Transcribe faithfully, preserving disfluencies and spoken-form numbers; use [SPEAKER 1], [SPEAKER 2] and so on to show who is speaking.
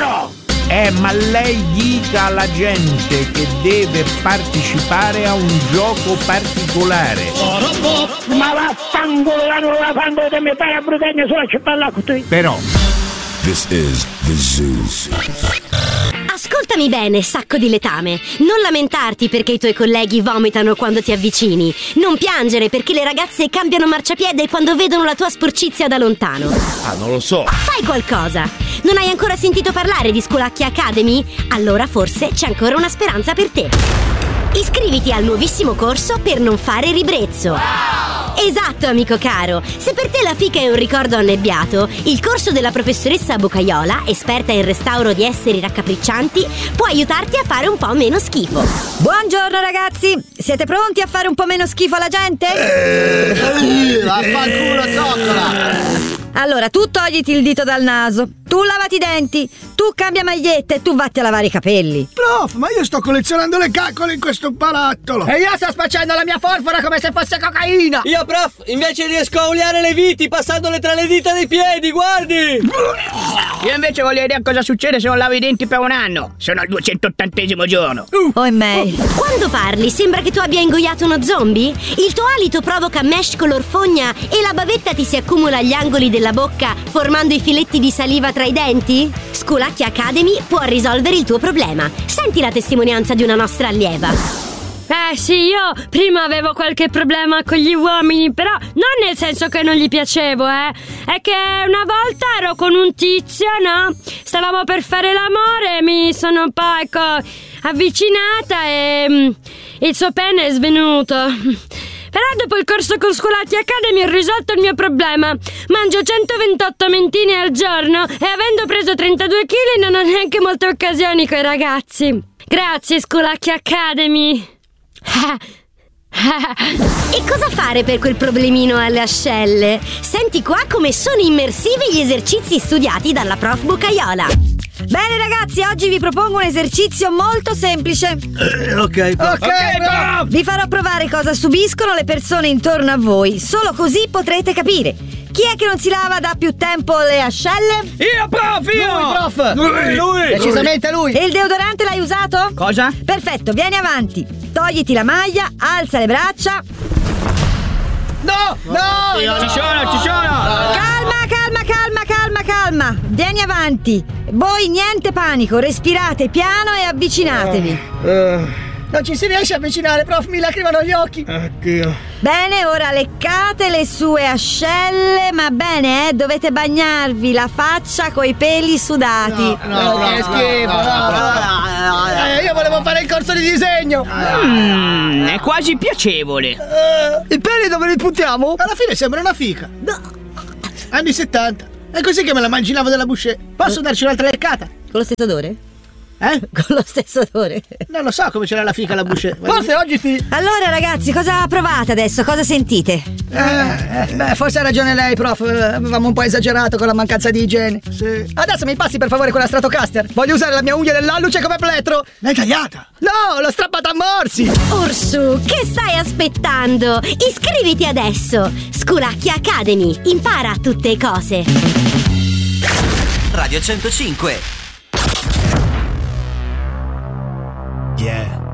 [SPEAKER 1] tesoro!
[SPEAKER 2] Eh, ma lei dica alla gente che deve partecipare a un gioco particolare.
[SPEAKER 1] Ma vaffanculo, la non la fanno di me fare a brutagna sulla cippalla con te.
[SPEAKER 2] Però
[SPEAKER 3] This is the zoo.
[SPEAKER 4] Ascoltami bene, sacco di letame. Non lamentarti perché i tuoi colleghi vomitano quando ti avvicini. Non piangere perché le ragazze cambiano marciapiede quando vedono la tua sporcizia da lontano.
[SPEAKER 2] Ah, non lo so.
[SPEAKER 4] Fai qualcosa! Non hai ancora sentito parlare di Sculacchi Academy? Allora forse c'è ancora una speranza per te. Iscriviti al nuovissimo corso per non fare ribrezzo. Esatto, amico caro. Se per te la fica è un ricordo annebbiato, il corso della professoressa Bucaiola, esperta in restauro di esseri raccapriccianti, può aiutarti a fare un po' meno schifo.
[SPEAKER 5] Buongiorno ragazzi, siete pronti a fare un po' meno schifo alla gente?
[SPEAKER 6] Eh, vaffanculo, zoccola!
[SPEAKER 5] Allora, tu togliti il dito dal naso, tu lavati i denti, tu cambia maglietta e tu vatti a lavare i capelli.
[SPEAKER 6] Prof, ma io sto collezionando le caccole in questo barattolo.
[SPEAKER 7] E io sto spacciando la mia forfora come se fosse cocaina.
[SPEAKER 8] Io, prof, invece riesco a oliare le viti passandole tra le dita dei piedi, guardi.
[SPEAKER 7] Io invece voglio vedere cosa succede se non lavo i denti per un anno. Sono al duecentottantesimo giorno.
[SPEAKER 5] uh. Oh, me.
[SPEAKER 4] Quando parli sembra che tu abbia ingoiato uno zombie? Il tuo alito provoca mesh color fogna e la bavetta ti si accumula agli angoli della bocca formando i filetti di saliva tra i denti? Sculacchi Academy può risolvere il tuo problema. Senti la testimonianza di una nostra allieva.
[SPEAKER 9] Eh sì, io prima avevo qualche problema con gli uomini, però non nel senso che non gli piacevo, eh. È che una volta ero con un tizio, no? Stavamo per fare l'amore e mi sono un po', ecco, avvicinata e mm, il suo pene è svenuto. Però dopo il corso con Sculacchi Academy ho risolto il mio problema. Mangio centoventotto mentine al giorno e avendo preso trentadue chili non ho neanche molte occasioni coi ragazzi. Grazie Sculacchi Academy.
[SPEAKER 4] E cosa fare per quel problemino alle ascelle? Senti qua come sono immersivi gli esercizi studiati dalla prof Bucaiola.
[SPEAKER 5] Bene ragazzi, oggi vi propongo un esercizio molto semplice.
[SPEAKER 6] Eh, ok, prof.
[SPEAKER 7] Ok, prof.
[SPEAKER 5] Vi farò provare cosa subiscono le persone intorno a voi. Solo così potrete capire. Chi è che non si lava da più tempo le ascelle?
[SPEAKER 7] Io, prof, io.
[SPEAKER 6] Lui, prof.
[SPEAKER 7] Lui, lui. Decisamente lui.
[SPEAKER 5] E il deodorante l'hai usato?
[SPEAKER 7] Cosa?
[SPEAKER 5] Perfetto, vieni avanti. Togliti la maglia, alza le braccia.
[SPEAKER 7] No, no, ci sono, ci sono.
[SPEAKER 5] Calma, calma, calma, calma, calma. Vieni avanti. Voi niente panico, respirate piano e avvicinatevi.
[SPEAKER 7] Non ci si riesce a avvicinare, prof, mi lacrimano gli occhi.
[SPEAKER 6] Oddio.
[SPEAKER 5] Bene, ora leccate le sue ascelle, ma bene, eh, dovete bagnarvi la faccia coi peli sudati.
[SPEAKER 6] No, no,
[SPEAKER 7] che schifo.
[SPEAKER 6] no, no, no, no.
[SPEAKER 7] Eh, io volevo fare il corso di disegno. Mm, è quasi piacevole.
[SPEAKER 6] Eh,
[SPEAKER 7] I peli dove li puntiamo?
[SPEAKER 6] alla fine sembra una fica. Anni settanta. È così che me la manginavo della Boucher. Posso darci un'altra leccata?
[SPEAKER 5] Con lo stesso odore?
[SPEAKER 6] Eh?
[SPEAKER 5] Con lo stesso odore.
[SPEAKER 6] Non lo so come c'era la fica alla Boucher.
[SPEAKER 7] Forse oggi sì.
[SPEAKER 5] Allora ragazzi, cosa provate adesso? Cosa sentite?
[SPEAKER 7] Eh, beh, forse ha ragione lei, prof. Avevamo un po' esagerato con la mancanza di igiene.
[SPEAKER 6] Sì.
[SPEAKER 7] Adesso mi passi per favore quella Stratocaster. Voglio usare la mia unghia dell'alluce come plettro.
[SPEAKER 6] L'hai tagliata?
[SPEAKER 7] No, l'ho strappata a morsi.
[SPEAKER 4] Orsu, che stai aspettando? Iscriviti adesso! Sculacchi Academy, impara tutte cose.
[SPEAKER 10] Radio centocinque.
[SPEAKER 3] Yeah.